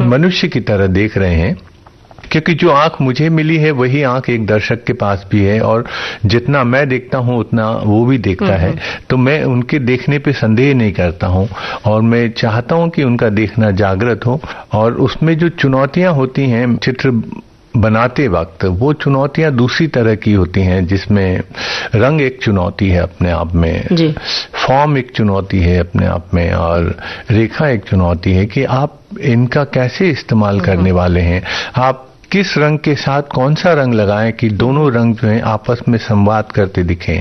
मनुष्य की तरह देख रहे हैं, क्योंकि जो आंख मुझे मिली है वही आंख एक दर्शक के पास भी है, और जितना मैं देखता हूं उतना वो भी देखता है। तो मैं उनके देखने पे संदेह नहीं करता हूं, और मैं चाहता हूं कि उनका देखना जागृत हो। और उसमें जो चुनौतियां होती हैं चित्र बनाते वक्त, वो चुनौतियां दूसरी तरह की होती हैं, जिसमें रंग एक चुनौती है अपने आप में, फॉर्म एक चुनौती है अपने आप में, और रेखा एक चुनौती है कि आप इनका कैसे इस्तेमाल करने वाले हैं, आप किस रंग के साथ कौन सा रंग लगाएं कि दोनों रंग जो हैं आपस में संवाद करते दिखें।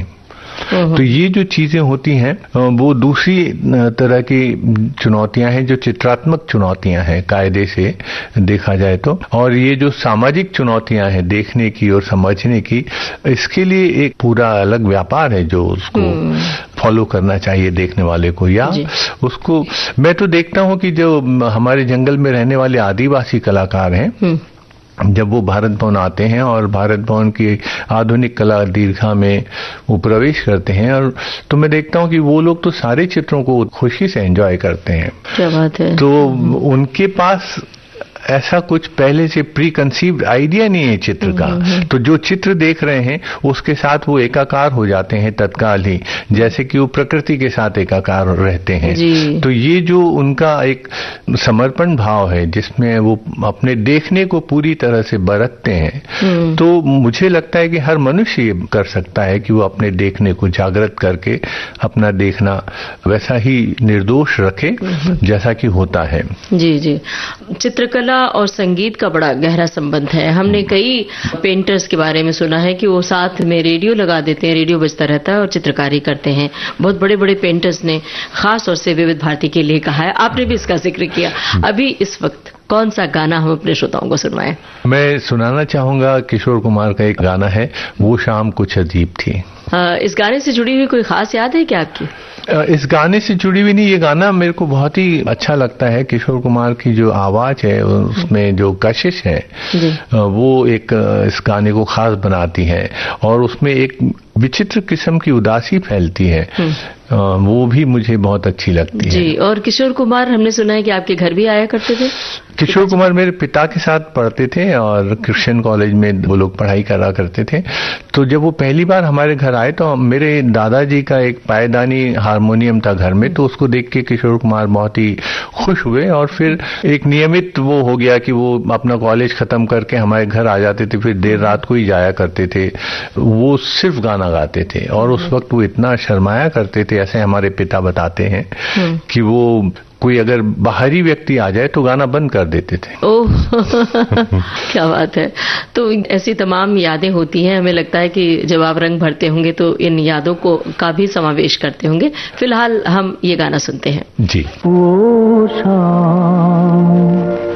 तो ये जो चीजें होती हैं वो दूसरी तरह की चुनौतियां हैं, जो चित्रात्मक चुनौतियां हैं कायदे से देखा जाए तो। और ये जो सामाजिक चुनौतियां हैं देखने की और समझने की, इसके लिए एक पूरा अलग व्यापार है जो उसको फॉलो करना चाहिए देखने वाले को। या उसको मैं तो देखता हूं कि जो हमारे जंगल में रहने वाले आदिवासी कलाकार हैं, जब वो भारत भवन आते हैं और भारत भवन की आधुनिक कला दीर्घा में वो प्रवेश करते हैं, और तो मैं देखता हूं कि वो लोग तो सारे चित्रों को खुशी से एंजॉय करते हैं। क्या बात है। तो उनके पास ऐसा कुछ पहले से प्री कंसीव्ड आइडिया नहीं है चित्र का। तो जो चित्र देख रहे हैं उसके साथ वो एकाकार हो जाते हैं तत्काल ही, जैसे कि वो प्रकृति के साथ एकाकार रहते हैं। तो ये जो उनका एक समर्पण भाव है जिसमें वो अपने देखने को पूरी तरह से बरतते हैं, तो मुझे लगता है कि हर मनुष्य ये कर सकता है कि वो अपने देखने को जागृत करके अपना देखना वैसा ही निर्दोष रखे जैसा कि होता है। जी जी, चित्रकला और संगीत का बड़ा गहरा संबंध है। हमने कई पेंटर्स के बारे में सुना है कि वो साथ में रेडियो लगा देते हैं, रेडियो बजता रहता है और चित्रकारी करते हैं। बहुत बड़े बड़े पेंटर्स ने खास तौर से विविध भारती के लिए कहा है, आपने भी इसका जिक्र किया। अभी इस वक्त कौन सा गाना हम अपने श्रोताओं को सुनवाएं? मैं सुनाना चाहूंगा किशोर कुमार का एक गाना है, वो शाम कुछ अजीब थी। इस गाने से जुड़ी हुई कोई खास याद है क्या आपकी? इस गाने से जुड़ी हुई नहीं, ये गाना मेरे को बहुत ही अच्छा लगता है। किशोर कुमार की जो आवाज है उसमें जो कशिश है वो एक इस गाने को खास बनाती है, और उसमें एक विचित्र किस्म की उदासी फैलती है, वो भी मुझे बहुत अच्छी लगती है। जी, और किशोर कुमार हमने सुना है कि आपके घर भी आया करते थे। किशोर कुमार मेरे पिता के साथ पढ़ते थे और क्रिश्चियन कॉलेज में वो लोग पढ़ाई करा करते थे। तो जब वो पहली बार हमारे घर आए तो मेरे दादाजी का एक पायदानी हारमोनियम था घर में, तो उसको देख के किशोर कुमार बहुत ही खुश हुए, और फिर एक नियमित वो हो गया कि वो अपना कॉलेज खत्म करके हमारे घर आ जाते थे, फिर देर रात को ही जाया करते थे। वो सिर्फ गाना गाते थे, और उस वक्त वो इतना शर्माया करते थे, ऐसे हमारे पिता बताते हैं कि वो कोई अगर बाहरी व्यक्ति आ जाए तो गाना बंद कर देते थे। ओह क्या बात है। तो ऐसी तमाम यादें होती हैं, हमें लगता है कि जब आप रंग भरते होंगे तो इन यादों को का भी समावेश करते होंगे। फिलहाल हम ये गाना सुनते हैं। जी। वो शाम